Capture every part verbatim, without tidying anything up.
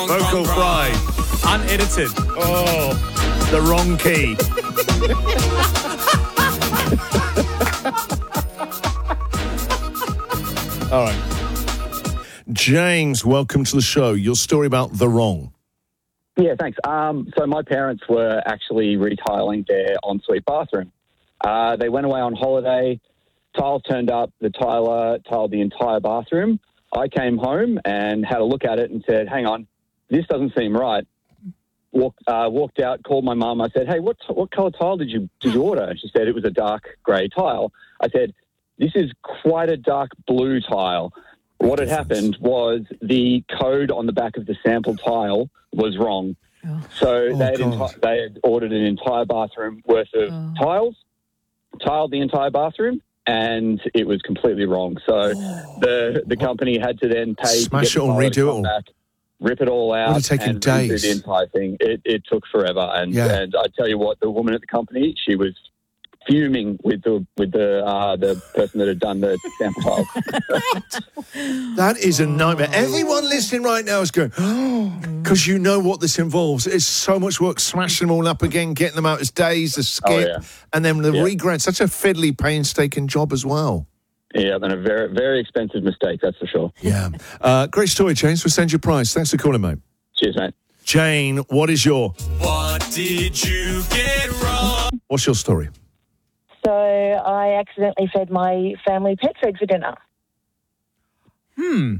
Vocal fry. Unedited. Oh, the wrong key. All right. James, welcome to the show. Your story about the wrong. Yeah, thanks. Um, so my parents were actually retiling their ensuite bathroom. Uh, they went away on holiday. Tiles turned up. The tiler tiled the entire bathroom. I came home and had a look at it and said, hang on, this doesn't seem right. Walked, uh, walked out, called my mum. I said, hey, what what colour tile did you did you order? She said it was a dark grey tile. I said, this is quite a dark blue tile. What had happened was the code on the back of the sample tile was wrong. Oh. So oh, they, had enti- they had ordered an entire bathroom worth of oh. tiles, tiled the entire bathroom, and it was completely wrong. So oh. the the company had to then pay Smash to get it and redo it all. Back, rip it all out, would have taken and days. redo the entire thing. It, it took forever. And, yeah. and I tell you what, the woman at the company, she was fuming with the with the uh, the person that had done the sample tile. That is a nightmare. Everyone listening right now is going, oh, because you know what this involves. It's so much work smashing them all up again, getting them out as days, the skip, oh, yeah. and then the yeah. regrind. Such a fiddly, painstaking job as well. Yeah, and a very, very expensive mistake, that's for sure. Yeah. Uh, great story, James. We'll send you a prize. Thanks for calling, mate. Cheers, mate. Jane, what is your... What did you get wrong? What's your story? So I accidentally fed my family pet food for dinner. Hmm.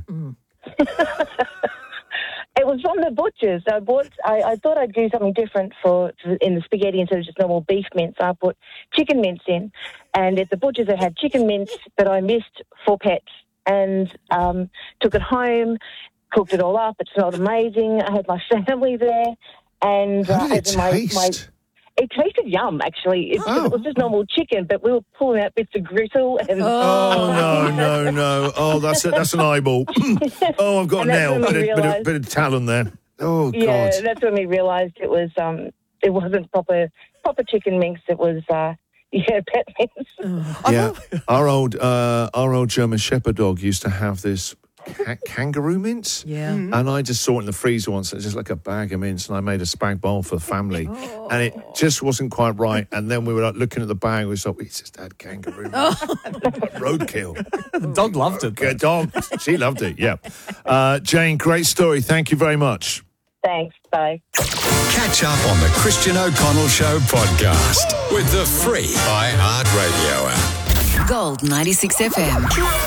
It was from the butcher's. I bought. I, I thought I'd do something different for in the spaghetti instead of just normal beef mince. I put chicken mince in, and at the butcher's it had chicken mince that I missed for pets, and um, took it home, cooked it all up. It smelled amazing. I had my family there, and How did uh, it my, taste? my It tasted yum, actually. It, Oh. it was just normal chicken, but we were pulling out bits of gristle. And Oh, no, no, no. Oh, that's a, that's an eyeball. Oh, I've got a And that's nail. when we Bit of, bit, of, realised- bit of talon there. Oh, yeah, God. that's when we realised it was um, it wasn't proper proper chicken mince. It was uh, yeah, pet mince. Yeah, our old uh, our old German Shepherd dog used to have this ca- kangaroo mince. Yeah. And I just saw it in the freezer once. It was just like a bag of mince, and I made a spag bowl for the family, and it just wasn't quite right. And then we were like looking at the bag. We thought, we just had kangaroo mince. Roadkill. The dog loved it. Good dog. She loved it. Yeah. Uh, Jane, great story. Thank you very much. Thanks. Bye. Catch up on the Christian O'Connell Show podcast with the free iHeartRadio app. Gold ninety-six F M.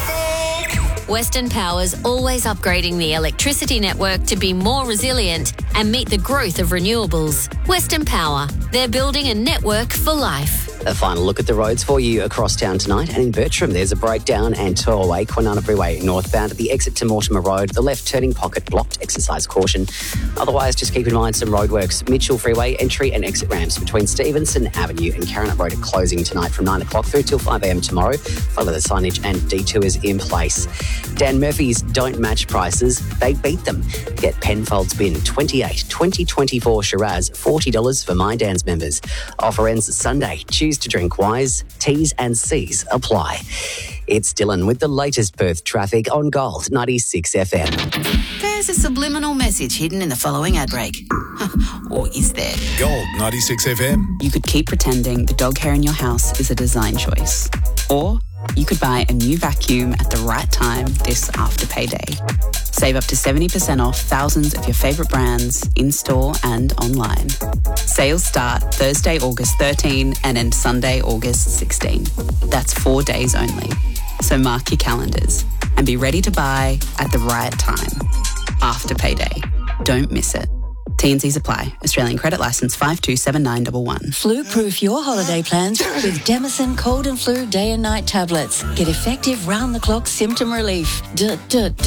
Western Power's always upgrading the electricity network to be more resilient and meet the growth of renewables. Western Power, they're building a network for life. A final look at the roads for you across town tonight. And in Bertram, there's a breakdown and tow away Kwinana Freeway northbound at the exit to Mortimer Road. The left turning pocket blocked. Exercise caution. Otherwise, just keep in mind some roadworks. Mitchell Freeway entry and exit ramps between Stevenson Avenue and Carronut Road are closing tonight from nine o'clock through till five a.m. tomorrow. Follow the signage and detours in place. Dan Murphy's don't match prices. They beat them. Get Penfolds Bin twenty-eight twenty twenty-four Shiraz, forty dollars for My Dan's members. Offer ends Sunday. Choose to drink wise. T's and C's apply. It's Dylan with the latest Perth traffic on Gold ninety-six F M. There's a subliminal message hidden in the following ad break. Or is there? Gold ninety-six F M. You could keep pretending the dog hair in your house is a design choice. Or you could buy a new vacuum at the right time this after payday. Save up to seventy percent off thousands of your favourite brands in-store and online. Sales start Thursday, August thirteenth and end Sunday, August sixteenth. That's four days only. So mark your calendars and be ready to buy at the right time. After payday. Don't miss it. T and Cs apply. Australian credit licence five two seven nine one one. Flu-proof your holiday plans with Demison Cold and Flu Day and Night tablets. Get effective round-the-clock symptom relief. Duh, duh, duh.